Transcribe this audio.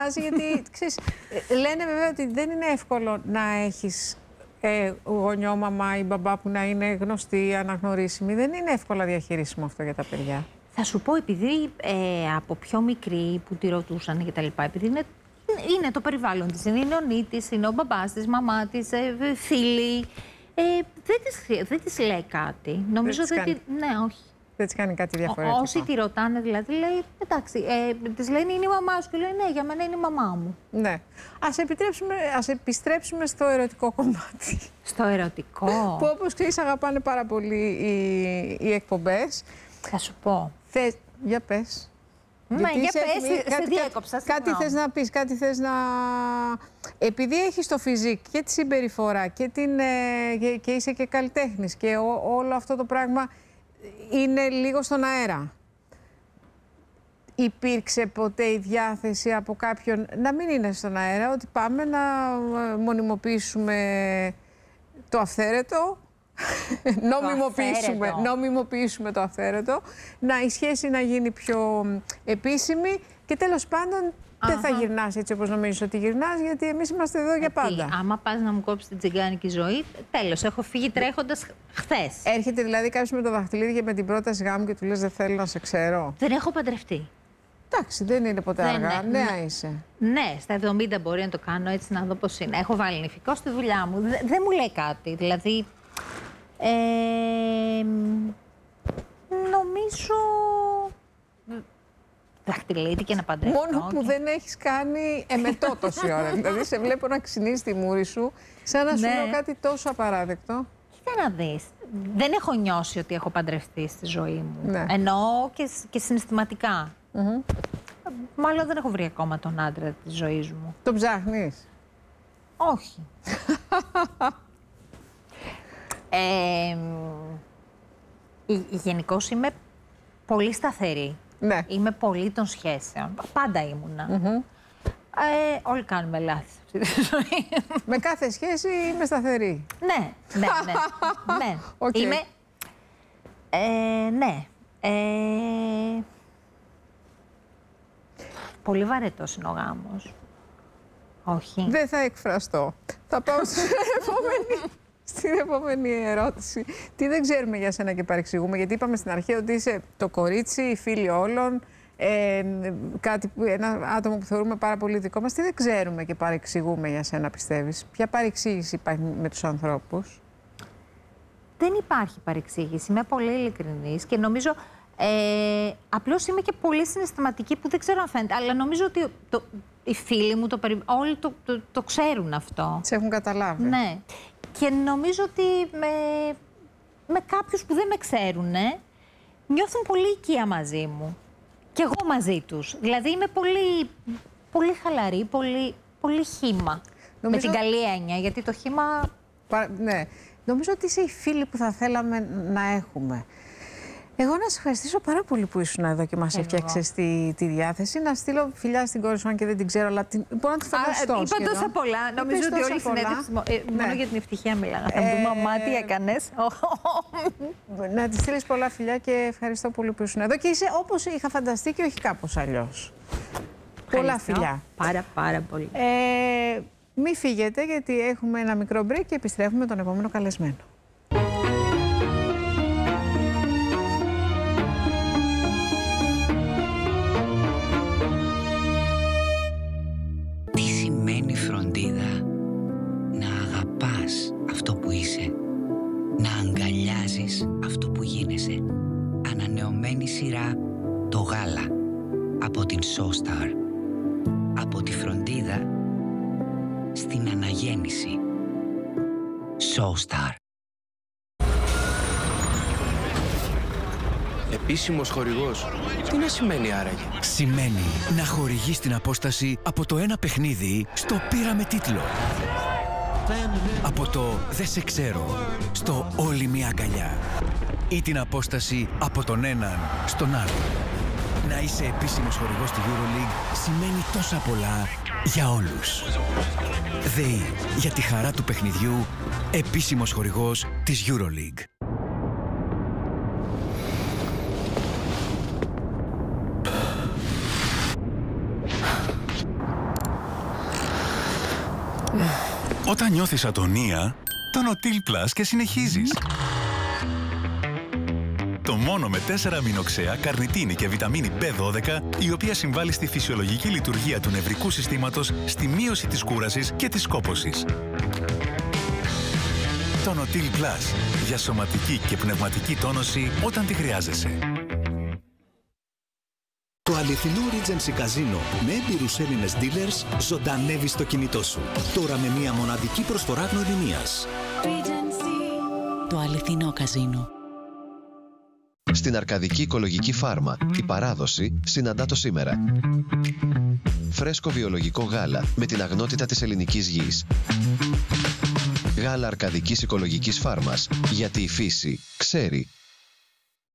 Γιατί ξέρεις, λένε βέβαια ότι δεν είναι εύκολο να έχεις γονιό, μαμά ή μπαμπά που να είναι γνωστοί, αναγνωρίσιμοι. Δεν είναι εύκολα διαχειρίσιμο αυτό για τα παιδιά. Θα σου πω, επειδή από πιο μικρή που τη ρωτούσαν και τα λοιπά, επειδή είναι το περιβάλλον της, είναι η νονή της, είναι ο μπαμπάς της, μαμά της, φίλοι, δεν της λέει κάτι. Νομίζω ότι ναι, όχι. Δεν της κάνει κάτι διαφορετικό. Όσοι τη ρωτάνε, δηλαδή, λέει, εντάξει, της λένε είναι η μαμά σου και λέει ναι, για μένα είναι η μαμά μου. Ναι. Ας επιστρέψουμε στο ερωτικό κομμάτι. Στο ερωτικό. Που όπως ξέρεις αγαπάνε πάρα πολύ οι εκπομπές. Θα σου πω. Για πες. Μα για πες, σε διέκοψα. Κάτι θες να πεις, κάτι θες να... Επειδή έχεις το φιζίκ και τη συμπεριφορά και είσαι και καλλιτέχνης και όλο αυτό το πράγμα είναι λίγο στον αέρα. Υπήρξε ποτέ η διάθεση από κάποιον να μην είναι στον αέρα, ότι πάμε να μονιμοποιήσουμε το αυθαίρετο, νομιμοποιήσουμε το αυθαίρετο, η σχέση να γίνει πιο επίσημη και τέλος πάντων δεν θα γυρνάς έτσι όπως νομίζεις ότι γυρνάς, γιατί εμείς είμαστε εδώ για πάντα. Άμα πας να μου κόψεις την τσιγκάνικη ζωή, τέλος, έχω φύγει τρέχοντας χθες. Έρχεται δηλαδή κάποιος με το δαχτυλίδι και με την πρόταση γάμου και του λες δεν θέλω να σε ξέρω. Δεν έχω παντρευτεί. Εντάξει, δεν είναι ποτέ αργά. Νέα είσαι. Ναι, στα 70 μπορεί να το κάνω έτσι να δω πώς είναι. Έχω βάλει νηφικό στη δουλειά μου. Δεν μου λέει κάτι. Δηλαδή. Νομίζω. Δαχτυλίδι και να παντρευτώ. Μόνο που δεν έχεις κάνει εμετό τόση ώρα. Δηλαδή σε βλέπω να ξυνείς τη μούρη σου, σαν να σου λέω κάτι τόσο απαράδεκτο. Κοίτα να δεις. Δεν έχω νιώσει ότι έχω παντρευτεί στη ζωή μου. Ναι. Εννοώ και συναισθηματικά. Μάλλον δεν έχω βρει ακόμα τον άντρα της ζωής μου. Το ψάχνεις? Όχι. Γενικώς είμαι πολύ σταθερή. Ναι. Είμαι πολύ των σχέσεων. Πάντα ήμουνα. Όλοι κάνουμε λάθη σε αυτή τη ζωή. Με κάθε σχέση είμαι σταθερή. Ναι. Okay. Είμαι... ναι. Πολύ βαρετός είναι ο γάμος. Όχι. Δεν θα εκφραστώ. Θα πάω στην επόμενη ερώτηση. Τι δεν ξέρουμε για σένα και παρεξηγούμε, γιατί είπαμε στην αρχή ότι είσαι το κορίτσι, η φίλη όλων, ένα άτομο που θεωρούμε πάρα πολύ δικό μας. Τι δεν ξέρουμε και παρεξηγούμε για σένα, πιστεύεις? Ποια παρεξήγηση υπάρχει με τους ανθρώπους? Δεν υπάρχει παρεξήγηση. Είμαι πολύ ειλικρινής και νομίζω... απλώς είμαι και πολύ συναισθηματική που δεν ξέρω αν φαίνεται, αλλά νομίζω ότι οι φίλοι μου, όλοι το ξέρουν αυτό. Σε έχουν καταλάβει. Ναι. Και νομίζω ότι με κάποιους που δεν με ξέρουν, νιώθουν πολύ οικία μαζί μου. Και εγώ μαζί τους. Δηλαδή είμαι πολύ, πολύ χαλαρή, πολύ χύμα. Νομίζω... Με την καλή έννοια, γιατί το χύμα... Ναι. Νομίζω ότι είσαι η φίλη που θα θέλαμε να έχουμε. Εγώ να σε ευχαριστήσω πάρα πολύ που ήσουν εδώ και μας έφτιαξες τη διάθεση. Να στείλω φιλιά στην κόρη σου, αν και δεν την ξέρω, αλλά μπορώ να τη φανταστώ. Είπα τόσα πολλά. Νομίζω ότι όλη η συνέντευξη μόνο για την ευτυχία μιλάγα. Θα μου πει, μαμά, τι έκανες? Να τη στείλεις πολλά φιλιά και ευχαριστώ πολύ που ήσουν εδώ. Και είσαι όπως είχα φανταστεί και όχι κάπως αλλιώς. Πολλά φιλιά. Πάρα πολύ. Μη φύγετε, γιατί έχουμε ένα μικρό break και επιστρέφουμε τον επόμενο καλεσμένο. Φροντίδα, να αγαπάς αυτό που είσαι, να αγκαλιάζεις αυτό που γίνεσαι. Ανανεωμένη σειρά Το Γάλα από την SoStar. Από τη φροντίδα στην αναγέννηση. SoStar. Επίσημος χορηγός. Τι να σημαίνει άραγε? Σημαίνει να χορηγείς την απόσταση από το ένα παιχνίδι στο πήραμε τίτλο. Από το «Δεν σε ξέρω» στο «Όλη μια αγκαλιά». Ή την απόσταση από τον έναν στον άλλον. Να είσαι επίσημος χορηγός του EuroLeague σημαίνει τόσα πολλά για όλους. ΔΕΗ, για τη χαρά του παιχνιδιού, επίσημος χορηγός της EuroLeague. Όταν νιώθεις ατονία, το Νοτίλ Plus και συνεχίζεις. Το μόνο με 4 αμινοξέα, καρνιτίνη και βιταμίνη B12, η οποία συμβάλλει στη φυσιολογική λειτουργία του νευρικού συστήματος, στη μείωση της κούρασης και της κόπωσης. Το Νοτίλ Plus, για σωματική και πνευματική τόνωση όταν τη χρειάζεσαι. Το αληθινό Regency Casino με έμπειρους Έλληνες dealers ζωντανεύει στο κινητό σου. Τώρα με μια μοναδική προσφορά γνωριμίας. Το αληθινό καζίνο. Στην Αρκαδική Οικολογική Φάρμα, η παράδοση συναντά το σήμερα. Φρέσκο βιολογικό γάλα με την αγνότητα της ελληνικής γης. Γάλα Αρκαδικής Οικολογικής Φάρμας, γιατί η φύση ξέρει.